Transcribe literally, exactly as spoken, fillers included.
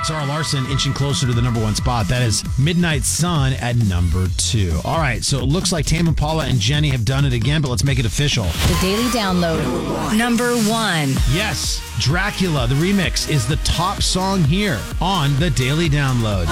Sarah Larson inching closer to the number one spot. That is Midnight Sun at number two. All right, so it looks like Tame Impala and Jenny have done it again, but let's make it official. The Daily Download. Number one. Yes, Dracula, the remix, is the top song here on the Daily Download.